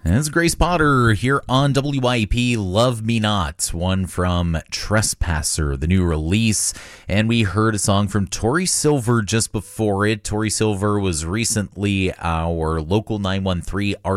And it's Grace Potter here on WYP Love Me Not, one from Trespasser, the new release. And we heard a song from Tori Silver just before it. Tori Silver was recently our Local 913